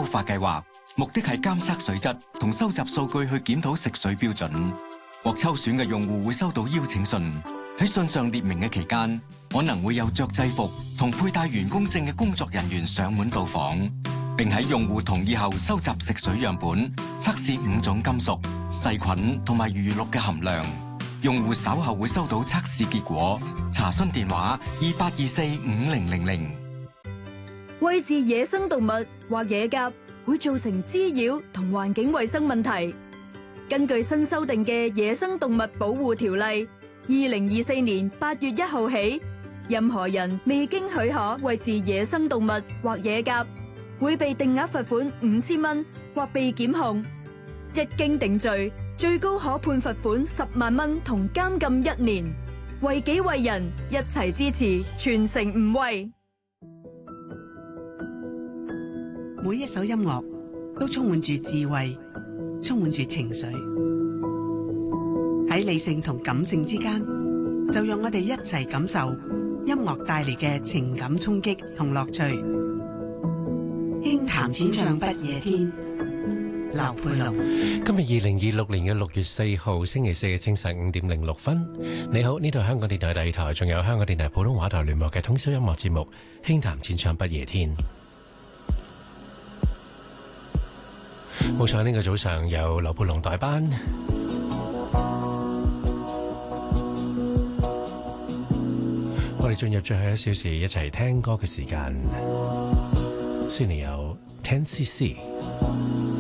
化計劃，目的係監測水質同收集數據去檢討食水標準。獲抽選嘅用戶會收到邀請信，喺信上列明嘅期間，可能會有着制服同佩戴員工證嘅工作人員上門到訪，並喺用戶同意後收集食水樣本，測試5種金屬、細菌同埋餘氯嘅含量。用戶稍後會收到測試結果。查詢電話28245000。 餵飼野生動物或野鴿會造成滋擾同環境衛生問題。根據新修訂嘅《野生動物保護條例》，2024年8月1號起，任何人未經許可餵飼野生動物或野鴿，會被定額罰款5000蚊或被檢控。一經定罪，最高可判罰款10萬蚊同監禁1年。為己為人，一齊支持，全城唔餵。 每一首音樂都充滿住智慧，充滿住情緒。喺理性同感性之間，就讓我哋一齊感受音樂帶嚟嘅情感衝擊同樂趣。輕談淺唱不夜天，劉佩龍。 今日2026年嘅6月4號星期四嘅清晨5點06分。你好，呢度係香港電台第二台，仲有香港電台普通話台聯絡嘅通宵音樂節目《輕談淺唱不夜天》。冇錯，呢個早上由劉佩龍代班。我哋進入最後1小時一齊聽歌嘅時間。先嚟有 10cc。